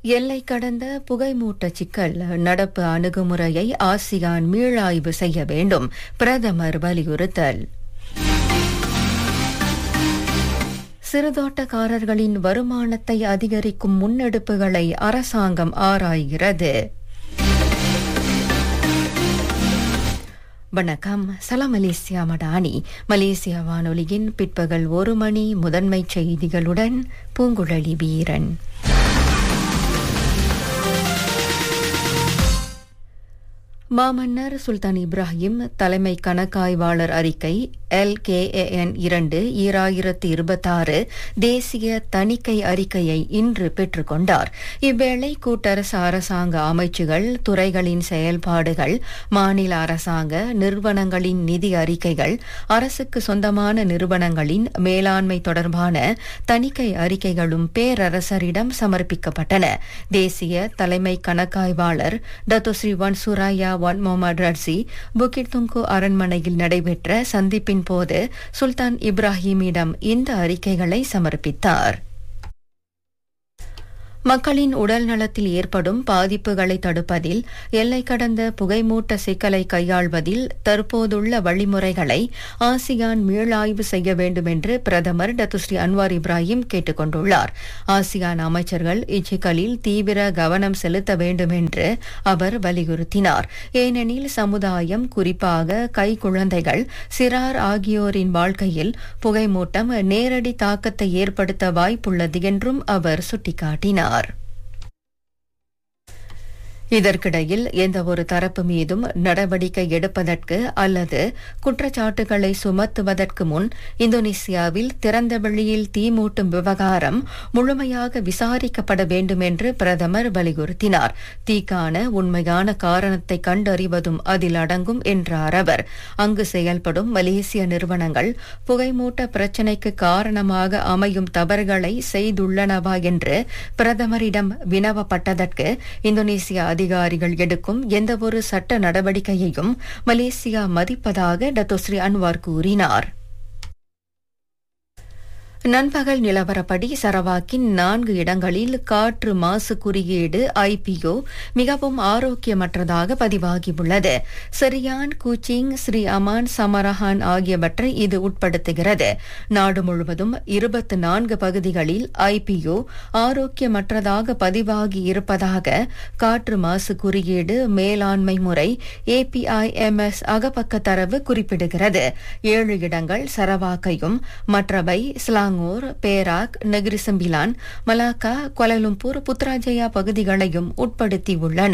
எல்லை கடந்த புகைமூட்ட சிக்கல் நடப்பு அணுகுமுறையை ஆசியான் மீளாய்வு செய்ய வேண்டும், பிரதமர் வலியுறுத்தல். சிறுதோட்டக்காரர்களின் வருமானத்தை அதிகரிக்கும் முன்னெடுப்புகளை அரசாங்கம் ஆராய்கிறது. வணக்கம். சலாம் மலேசியா மடானி. மலேசியா வானொலியின் பிற்பகல் 1 மணி முதன்மைச் செய்திகளுடன் பூங்குழலி வீரன். மாமன்னர் சுல்தான் இப்ராஹிம் தலைமை கணக்காய்வாளர் அறிக்கை LKAN 2 2026 தேசிய தணிக்கை அறிக்கையை இன்று பெற்றுக் கொண்டார். இவ்வேளை கூட்டரசு அரசாங்க அமைச்சுகள், துறைகளின் செயல்பாடுகள், மாநில அரசாங்க நிறுவனங்களின் நிதி அறிக்கைகள், அரசுக்கு சொந்தமான நிறுவனங்களின் மேலாண்மை தொடர்பான தணிக்கை அறிக்கைகளும் பேரரசரிடம் சமர்ப்பிக்கப்பட்டன. தேசிய தலைமை கணக்காய்வாளர் டத்தோஸ்ரீ வான் சுராயா வான் முகமது ரட்சி புக்கிட் துங்கு அரண்மனையில் நடைபெற்ற சந்திப்பின் போது சுல்தான் இப்ராஹிமிடம் இந்த அறிக்கைகளை சமர்ப்பித்தார். மக்களின் உடல் நலத்தில் ஏற்படும் பாதிப்புகளை தடுப்பதில் எல்லை கடந்த புகைமூட்ட சிக்கலை கையாள்வதில் தற்போதுள்ள வழிமுறைகளை ஆசியான் மீளாய்வு செய்ய வேண்டும் என்று பிரதமர் டத்துஸ்ரீ அன்வார் இப்ராஹிம் கேட்டுக் கொண்டுள்ளார். ஆசியான் அமைச்சர்கள் இச்சிக்கலில் தீவிர கவனம் செலுத்த வேண்டும் என்று அவர் வலியுறுத்தினார். ஏனெனில் சமுதாயம், குறிப்பாக கைக்குழந்தைகள், சிறார் ஆகியோரின் வாழ்க்கையில் புகைமூட்டம் நேரடி தாக்கத்தை ஏற்படுத்த வாய்ப்புள்ளது என்றும் அவர் சுட்டிக்காட்டினார். இதற்கிடையில் எந்தவொரு தரப்பு மீதும் நடவடிக்கை எடுப்பதற்கு அல்லது குற்றச்சாட்டுகளை சுமத்துவதற்கு முன் இந்தோனேசியாவில் திறந்த வெளியில் தீமூட்டும் விவகாரம் முழுமையாக விசாரிக்கப்பட வேண்டும் என்று பிரதமர் வலியுறுத்தினார். தீக்கான உண்மையான காரணத்தை கண்டறிவதும் அதில் அடங்கும் என்றார் அவர். அங்கு செயல்படும் மலேசிய நிறுவனங்கள் புகைமூட்ட பிரச்சினைக்கு காரணமாக அமையும் தவறுகளை செய்துள்ளனவா என்று பிரதமரிடம் வினவப்பட்டதற்கு இந்தோனேசியா அதிகாரிகள் எடுக்கும் எந்தவொரு சட்ட நடவடிக்கையையும் மலேசியா மதிப்பதாக டத்தோஸ்ரீ அன்வார் கூறினார். நண்பகல் நிலவரப்படி சரவாக்கின் 4 இடங்களில் காற்று மாசு குறியீடு IPO மிகவும் ஆரோக்கியமற்றதாக பதிவாகியுள்ளது. சரியான், கூச்சிங், ஸ்ரீ அமான், சமரஹான் ஆகியவற்றை இது உட்படுத்துகிறது. நாடு முழுவதும் 24 பகுதிகளில் IPO ஆரோக்கியமற்றதாக பதிவாகி இருப்பதாக காற்று மாசு குறியீடு மேலாண்மை முறை APIMS அகப்பக்க தரவு குறிப்பிடுகிறது. 7 இடங்கள் சரவாக்கையும் மற்றவை Selangor, Perak, Negeri Sembilan, Malacca, Kuala Lumpur, Putrajaya பகுதிகளையும் உட்படுத்தியுள்ளன.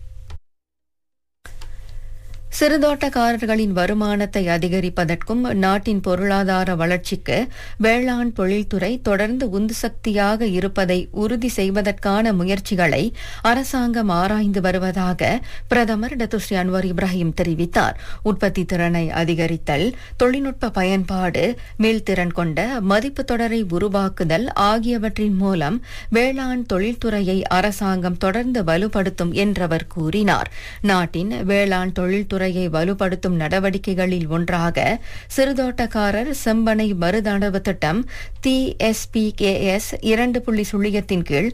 சிறுதோட்டக்காரர்களின் வருமானத்தை அதிகரிப்பதற்கும் நாட்டின் பொருளாதார வளர்ச்சிக்கு வேளாண் தொழில்துறை தொடர்ந்து உந்து சக்தியாக இருப்பதை உறுதி செய்வதற்கான முயற்சிகளை அரசாங்கம் ஆராய்ந்து வருவதாக பிரதமர் டத்துஸ்ரீ அன்வார் இப்ராஹிம் தெரிவித்தார். உற்பத்தி திறனை அதிகரித்தல், தொழில்நுட்ப பயன்பாடு, மீள்திறன் கொண்ட மதிப்பு தொடரை உருவாக்குதல் ஆகியவற்றின் மூலம் வேளாண் தொழில்துறையை அரசாங்கம் தொடர்ந்து வலுப்படுத்தும் என்றவர் கூறினார். நாட்டின் வேளாண் தொழில்துறை வலுப்படுத்தும் நடவடிக்கைகளில் ஒன்றாக சிறுதோட்டக்காரர் செம்பனை மறுதடவு திட்டம் TSPKS 2.0 கீழ்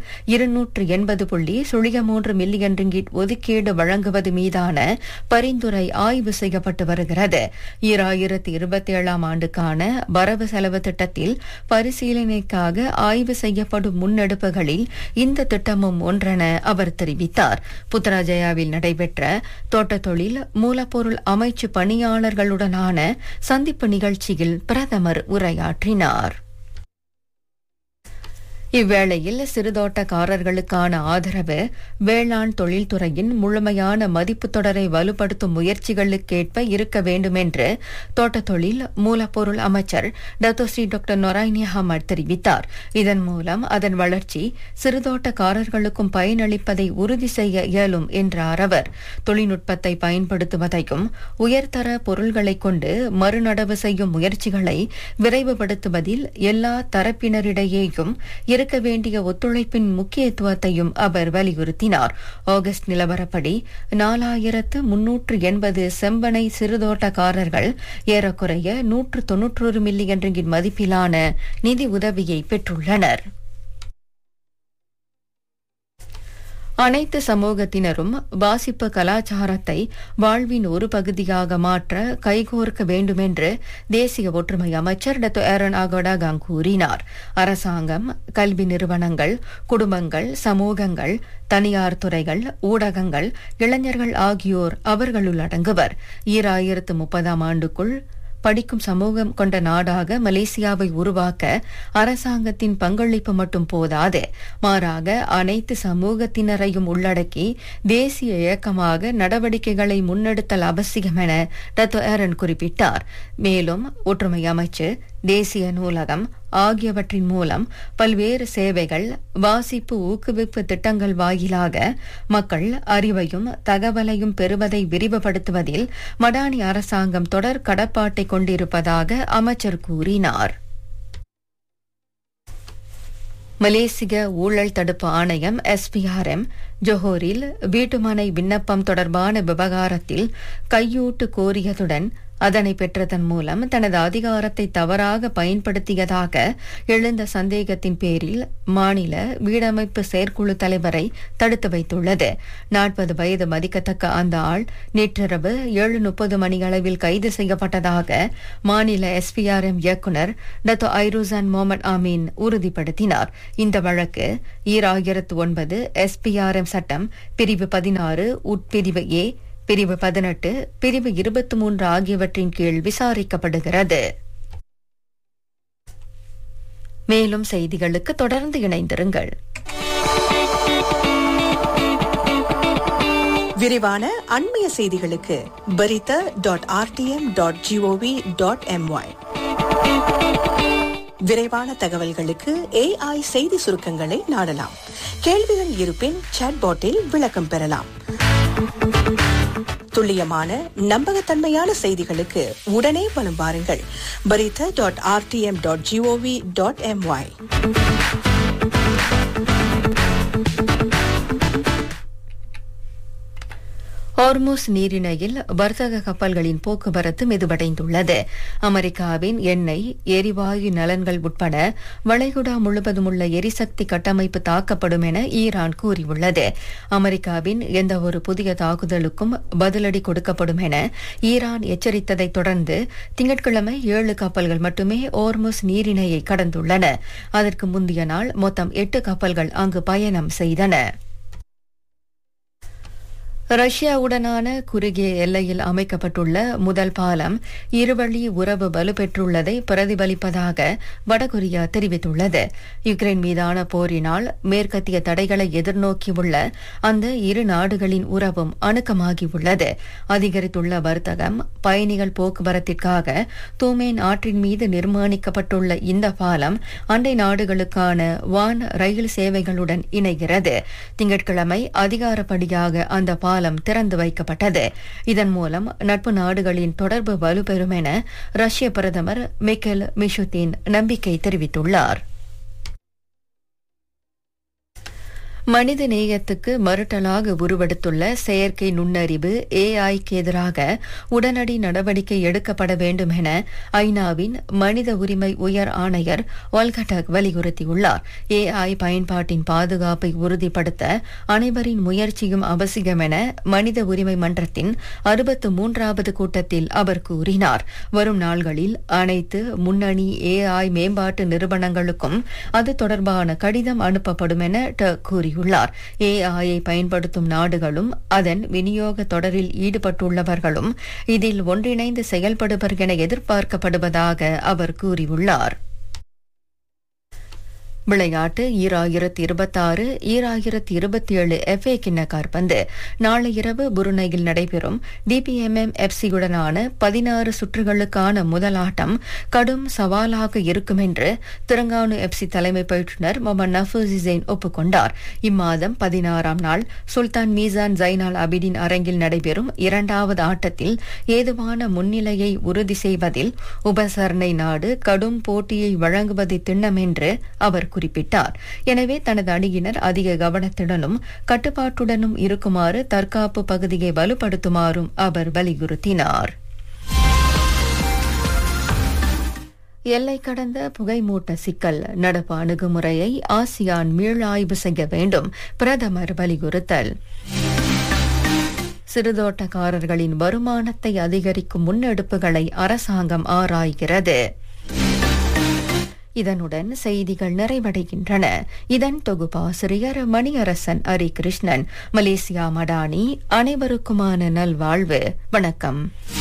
280.3 மில்லியன் ரிங்கிட் ஒதுக்கீடு வழங்குவது மீதான பரிந்துரை ஆய்வு செய்யப்பட்டு வருகிறது. 2027 ஆண்டுக்கான வரவு செலவு திட்டத்தில் பரிசீலனைக்காக ஆய்வு செய்யப்படும் முன்னெடுப்புகளில் இந்த திட்டமும் ஒன்றென அவர் தெரிவித்தார். புத்ராஜயாவில் நடைபெற்ற தோட்டத்தொழில் மூலப்பொருள் அமைச்சு பணியாளர்களுடனான சந்திப்பு நிகழ்ச்சியில் பிரதமர் உரையாற்றினார். இவ்வேளையில் சிறுதோட்டக்காரர்களுக்கான ஆதரவு வேளாண் தொழில்துறையின் முழுமையான மதிப்பு தொடரை வலுப்படுத்தும் முயற்சிகளுக்கேற்ப இருக்க வேண்டும் என்று தோட்டத்தொழில் மூலப்பொருள் அமைச்சர் டத்தோஸ்ரீ டாக்டர் நொராய்னி அஹமட் தெரிவித்தார். இதன் மூலம் அதன் வளர்ச்சி சிறுதோட்டக்காரர்களுக்கும் பயனளிப்பதை உறுதி செய்ய இயலும் என்றார் அவர். தொழில்நுட்பத்தை பயன்படுத்துவதையும் உயர்தர பொருள்களை கொண்டு மறுநடவு செய்யும் முயற்சிகளை விரைவுபடுத்துவதில் எல்லா தரப்பினரிடையேயும் இருக்க வேண்டிய ஒத்துழைப்பின் முக்கியத்துவத்தையும் அவர் வலியுறுத்தினார். ஆகஸ்ட் நிலவரப்படி 4380 செம்பனை சிறுதோட்டக்காரர்கள் ஏறக்குறைய 191 மில்லியன் ரிங்கிட் மதிப்பிலான நிதி உதவியை பெற்றுள்ளனர். அனைத்து சமூகத்தினரும் வாசிப்பு கலாச்சாரத்தை வாழ்வின் ஒரு பகுதியாக மாற்ற கைகோர்க்க வேண்டுமென்று தேசிய ஒற்றுமை அமைச்சர் டாக்டர் ஏரன் அகோடாகாங் கூறினார். அரசாங்கம், கல்வி நிறுவனங்கள், குடும்பங்கள், சமூகங்கள், தனியார் துறைகள், ஊடகங்கள், இளைஞர்கள் ஆகியோர் அவர்களுள் அடங்குவர். 2030ஆம் ஆண்டுக்குள் படிக்கும் சமூகம் கொண்ட நாடாக மலேசியாவை உருவாக்க அரசாங்கத்தின் பங்களிப்பு மட்டும் போதாது, மாறாக அனைத்து சமூகத்தினரையும் உள்ளடக்கி தேசிய இயக்கமாக நடவடிக்கைகளை முன்னெடுத்தல் அவசியம் என டாக்டர் ஏரன் குறிப்பிட்டார். மேலும் ஒற்றுமை அமைச்சு, தேசிய நூலகம் ஆகியவற்றின் மூலம் பல்வேறு சேவைகள், வாசிப்பு ஊக்குவிப்பு திட்டங்கள் வாயிலாக மக்கள் அறிவையும் தகவலையும் பெறுவதை விரிவுபடுத்துவதில் மடானி அரசாங்கம் தொடர் கடப்பாட்டை கொண்டிருப்பதாக அமைச்சர் கூறினார். மலேசிய ஊழல் தடுப்பு ஆணையம் SPRM ஜொஹோரில் வீட்டுமனை விண்ணப்பம் தொடர்பான விவகாரத்தில் கையூட்டு கோரியதுடன் அதனை பெற்றதன் மூலம் தனது அதிகாரத்தை தவறாக பயன்படுத்தியதாக எழுந்த சந்தேகத்தின் பேரில் மாநில வீடமைப்பு செயற்குழு தலைவரை தடுத்து வைத்துள்ளது. 40 வயது மதிக்கத்தக்க அந்த ஆள் நேற்றிரவு 7:30 மணியளவில் கைது செய்யப்பட்டதாக மாநில SPRM இயக்குநர் டாக்டர் ஐருசான் முகமது அமீன் உறுதிப்படுத்தினார். இந்த வழக்கு 2009 SPRM சட்டம் பிரிவு 16 உட்பிரிவு A, பிரிவு 18, பிரிவு 23 ஆகியவற்றின் கீழ் விசாரிக்கப்படுகிறது. மேலும் செய்திகளுக்கு தொடர்ந்து இணைந்திருங்கள். விரிவான அண்மைய செய்திகளுக்கு berita.rtm.gov.my. விரைவான தகவல்களுக்கு AI செய்தி சுருக்கங்களை நாடலாம். கேள்விகள் இருப்பின் சாட்பாட்டில் விளக்கம் பெறலாம். துல்லியமான நம்பகத்தன்மையான செய்திகளுக்கு உடனே வலம் வாருங்கள். berita.rtm.gov.my. ஹார்முஸ் நீரிணையில் வர்த்தக கப்பல்களின் போக்குவரத்து மெதுவடைந்துள்ளது. அமெரிக்காவின் எண்ணெய், எரிவாயு நலன்கள் உட்பட வளைகுடா முழுவதும் உள்ள எரிசக்தி கட்டமைப்பு தாக்கப்படும் என ஈரான் கூறியுள்ளது. அமெரிக்காவின் எந்தவொரு புதிய தாக்குதலுக்கும் பதிலடி கொடுக்கப்படும் என ஈரான் எச்சரித்ததைத் தொடர்ந்து திங்கட்கிழமை 7 கப்பல்கள் மட்டுமே ஹார்முஸ் நீரிணையை கடந்துள்ளன. அதற்கு முந்தைய நாள் மொத்தம் 8 கப்பல்கள் அங்கு பயணம் செய்தன. ரஷ்யாவுடனான குறுகிய எல்லையில் அமைக்கப்பட்டுள்ள முதல் பாலம் இருவழி உறவு வலுப்பெற்றுள்ளதை பிரதிபலிப்பதாக வடகொரியா தெரிவித்துள்ளது. யுக்ரைன் மீதான போரினால் மேற்கத்திய தடைகளை எதிர்நோக்கியுள்ள அந்த இரு நாடுகளின் உறவும் அணுக்கமாகியுள்ளது. அதிகரித்துள்ள வர்த்தகம், பயணிகள் போக்குவரத்திற்காக தூமேன் ஆற்றின் மீது நிர்மாணிக்கப்பட்டுள்ள இந்த பாலம் அண்டை நாடுகளுக்கான வான் ரயில் சேவைகளுடன் இணைகிறது. திங்கட்கிழமை அதிகாரப்படியாக அந்த பாலம் திறந்து வைக்கப்பட்டது. இதன் மூலம் நட்பு நாடுகளின் தொடர்பு வலுப்பெறும் என ரஷ்ய பிரதமர் மிக்கேல் மிஷுத்தின் நம்பிக்கை தெரிவித்துள்ளார். மனித நேயத்துக்கு மறுட்டலாக உருவெடுத்துள்ள செயற்கை நுண்ணறிவு AI-க்கு எதிராக உடனடி நடவடிக்கை எடுக்கப்பட வேண்டும் என ஐநாவின் மனித உரிமை உயர் ஆணையர் ஒல்கட்டக் வலியுறுத்தியுள்ளார். AI பயன்பாட்டின் பாதுகாப்பை உறுதிப்படுத்த அனைவரின் முயற்சியும் அவசியம் என மனித உரிமை மன்றத்தின் 63வது கூட்டத்தில் அவர் கூறினார். வரும் நாள்களில் அனைத்து முன்னணி AI மேம்பாட்டு நிறுவனங்களுக்கும் அது தொடர்பான கடிதம் அனுப்பப்படும் என கூறியுள்ளார். AI-ஐ பயன்படுத்தும் நாடுகளும் அதன் விநியோக தொடரில் ஈடுபட்டுள்ளவர்களும் இதில் ஒன்றிணைந்து செயல்படுவர் என எதிர்பார்க்கப்படுவதாக அவர் கூறியுள்ளார். விளையாட்டு 2026-2027 FA கிண்ண காற்பந்து நாளை இரவு புருனையில் நடைபெறும் DPMM FC-உடனான 16 சுற்றுகளுக்கான முதல் ஆட்டம் கடும் சவாலாக இருக்கும் என்று திரங்கானு FC தலைமை பயிற்றுநர் முகமது நஃபூசிசைன் ஒப்புக்கொண்டார். இம்மாதம் 16ஆம் நாள் சுல்தான் மீசான் ஜைனால் அபிடின் அரங்கில் நடைபெறும் இரண்டாவது ஆட்டத்தில் ஏதுவான முன்னிலையை உறுதி செய்வதில் உபசரணை நாடு கடும் போட்டியை வழங்குவது திண்ணம் என்று அவர் குறிப்பிட்டார். எனவே தனது அணியினர் அதிக கவனத்துடனும் கட்டுப்பாட்டுடனும் இருக்குமாறு தற்காப்பு பகுதியை வலுப்படுத்துமாறும் அவர் வலியுறுத்தினார். எல்லை கடந்த புகைமூட்ட சிக்கல் நடப்பு அணுகுமுறையை ஆசியான் மீளாய்வு செய்ய வேண்டும், பிரதமர் வலியுறுத்தல். சிறுதோட்டக்காரர்களின் வருமானத்தை அதிகரிக்கும் முன்னெடுப்புகளை அரசாங்கம் ஆராய்கிறது. இதனுடன் செய்திகள் நிறைவடைகின்றன. இதன் தொகுப்பாசிரியர் மணியரசன் ஹரிகிருஷ்ணன். மலேசியா மடானி. அனைவருக்குமான நல்வாழ்வு. வணக்கம்.